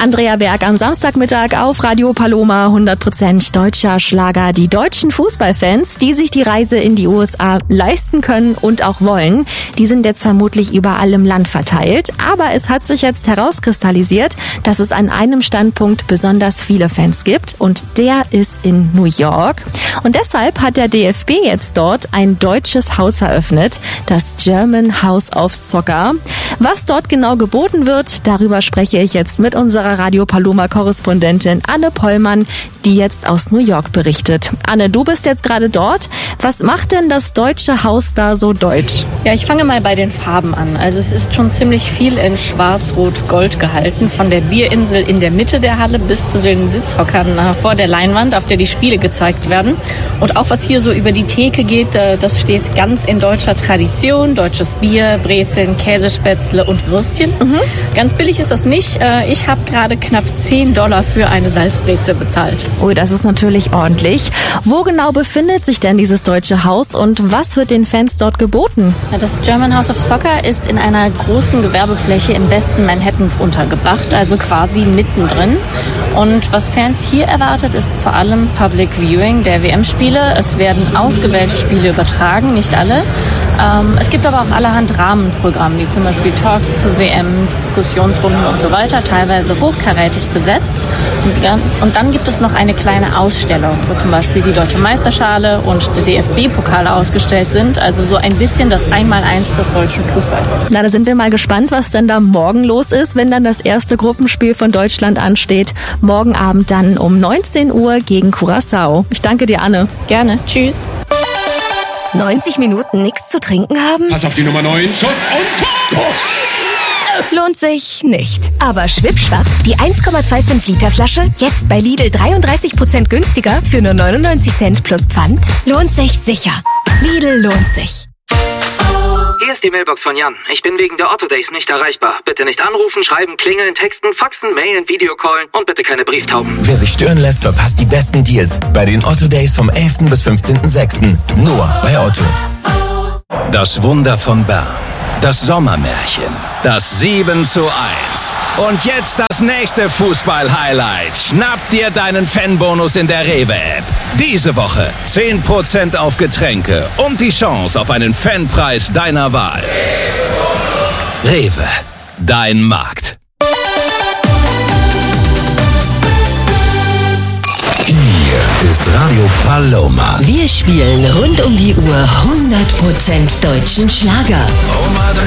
Andrea Berg am Samstagmittag auf Radio Paloma, 100% deutscher Schlager. Die deutschen Fußballfans, die sich die Reise in die USA leisten können und auch wollen, die sind jetzt vermutlich überall im Land verteilt. Aber es hat sich jetzt herauskristallisiert, dass es an einem Standpunkt besonders viele Fans gibt und der ist in New York. Und deshalb hat der DFB jetzt dort ein deutsches Haus eröffnet, das German House of Soccer. Was dort genau geboten wird, darüber spreche ich jetzt mit unserer Radio Paloma-Korrespondentin Anne Pollmann, die jetzt aus New York berichtet. Anne, du bist jetzt gerade dort. Was macht denn das deutsche Haus da so deutsch? Ja, ich fange mal bei den Farben an. Also es ist schon ziemlich viel in Schwarz-Rot-Gold gehalten. Von der Bierinsel in der Mitte der Halle bis zu den Sitzhockern vor der Leinwand, auf der die Spiele gezeigt werden. Und auch was hier so über die Theke geht, das steht ganz in deutscher Tradition. Deutsches Bier, Brezeln, Käsespätzle und Würstchen. Ganz billig ist das nicht. Ich habe gerade knapp $10 für eine Salzbrezel bezahlt. Oh, das ist natürlich ordentlich. Wo genau befindet sich denn dieses deutsche Haus und was wird den Fans dort geboten? Ja, das German House of Soccer ist in einer großen Gewerbefläche im Westen Manhattans untergebracht, also quasi mittendrin. Und was Fans hier erwartet, ist vor allem Public Viewing der WM-Spiele. Es werden ausgewählte Spiele übertragen, nicht alle. Es gibt aber auch allerhand Rahmenprogramme, wie zum Beispiel Talks zu WM, Diskussionsrunden und so weiter, teilweise hochkarätig besetzt. Und dann gibt es noch eine kleine Ausstellung, wo zum Beispiel die Deutsche Meisterschale und der DFB-Pokal ausgestellt sind. Also so ein bisschen das Einmaleins des deutschen Fußballs. Na, da sind wir mal gespannt, was denn da morgen los ist, wenn dann das erste Gruppenspiel von Deutschland ansteht. Morgen Abend dann um 19 Uhr gegen Curaçao. Ich danke dir, Anne. Gerne. Tschüss. 90 Minuten nichts zu trinken haben? Pass auf die Nummer 9. Schuss und Tor! Lohnt sich nicht. Aber schwippschwapp, die 1,25 Liter Flasche jetzt bei Lidl 33% günstiger für nur 99 Cent plus Pfand. Lohnt sich sicher. Lidl lohnt sich. Hier ist die Mailbox von Jan. Ich bin wegen der Otto Days nicht erreichbar. Bitte nicht anrufen, schreiben, klingeln, texten, faxen, mailen, Videocallen und bitte keine Brieftauben. Wer sich stören lässt, verpasst die besten Deals bei den Otto Days vom 11. bis 15.06. Nur bei Otto. Das Wunder von Bern. Das Sommermärchen. Das 7:1. Und jetzt das nächste Fußball-Highlight. Schnapp dir deinen Fanbonus in der Rewe-App. Diese Woche 10% auf Getränke und die Chance auf einen Fanpreis deiner Wahl. Rewe. Dein Markt. Hier ist Radio Paloma. Wir spielen rund um die Uhr 100% deutschen Schlager.